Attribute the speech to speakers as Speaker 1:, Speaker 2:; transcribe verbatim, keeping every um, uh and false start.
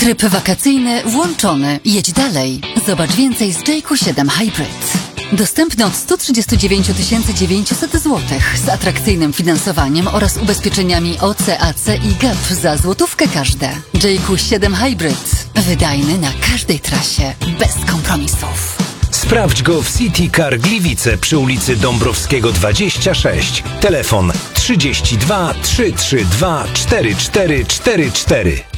Speaker 1: Tryb wakacyjny włączony. Jedź dalej. Zobacz więcej z J Q siedem Hybrid. Dostępny od sto trzydzieści dziewięć tysięcy dziewięćset złotych z atrakcyjnym finansowaniem oraz ubezpieczeniami O C, A C i G A P za złotówkę każde. J Q siedem Hybrid. Wydajny na każdej trasie. Bez kompromisów.
Speaker 2: Sprawdź go w City Car Gliwice przy ulicy Dąbrowskiego dwadzieścia sześć. Telefon trzydzieści dwa trzysta trzydzieści dwa czterdzieści cztery czterdzieści cztery.